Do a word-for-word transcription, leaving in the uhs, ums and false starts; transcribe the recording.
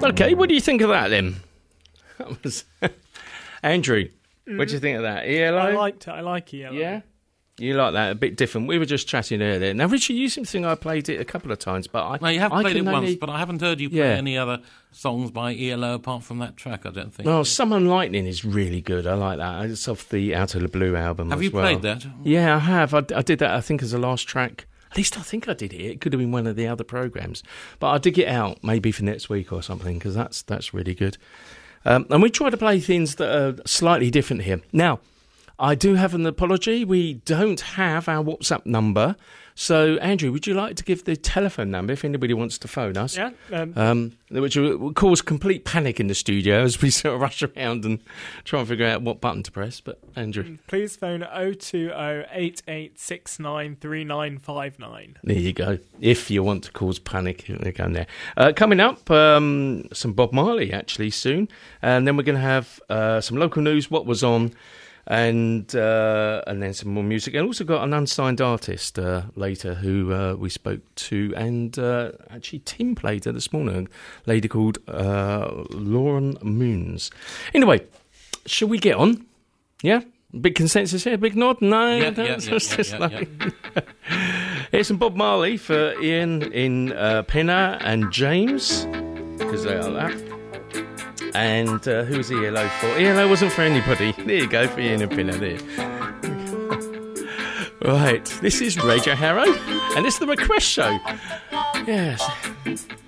Okay, what do you think of that then? That was Andrew, mm. what do you think of that? E L O? I liked it. I like E L O. Yeah? You like that? A bit different. We were just chatting earlier. Now, Richard, you seem to think I played it a couple of times, but I... No, you have I played it once, only... but I haven't heard you play yeah. any other songs by E L O apart from that track, I don't think. Well, Summon Lightning is really good. I like that. It's off the Out of the Blue album Have as you well. played that? Yeah, I have. I, I did that, I think, as the last track. At least I think I did it. It could have been one of the other programmes. But I'll dig it out maybe for next week or something, because that's, that's really good. Um, and we try to play things that are slightly different here. Now, I do have an apology. We don't have our WhatsApp number. So, Andrew, would you like to give the telephone number if anybody wants to phone us? Yeah. Um, um, which will cause complete panic in the studio as we sort of rush around and try and figure out what button to press. But, Andrew. Please phone oh two oh, eight eight six nine, three nine five nine. There you go. If you want to cause panic, they're going there. Uh, coming up, um, some Bob Marley, actually, soon. And then we're going to have uh, some local news, what was on, and uh, and then some more music. And also got an unsigned artist uh, later who uh, we spoke to, and uh, actually Tim played her this morning, a lady called uh, Lauren Moons. Anyway, shall we get on? Yeah? Big consensus here, big nod? No, yeah, that's yeah, yeah, just yeah, like... yeah. Here's some Bob Marley for Ian in uh, Pinner and James, because they are that. And uh, who was E L O for? E L O wasn't for anybody. There you go, for Ian and Pinner there. Right, this is Radio Harrow, and it's the Request Show. Yes.